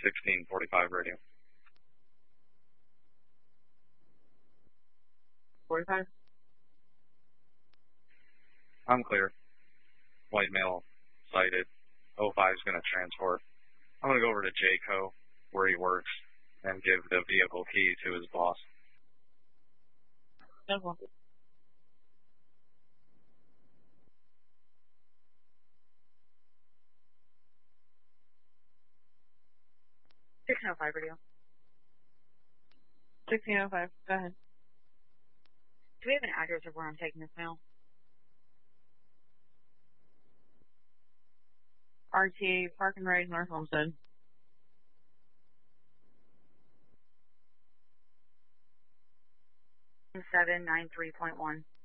1645 radio. 45? I'm clear. White male sighted. 05 is going to transport. I'm going to go over to Jayco, where he works, and give the vehicle key to his boss. No. 1605 radio. 1605. Go ahead. Do we have an address of where I'm taking this mail? RT, Park and Ride, North Homestead. $793.1.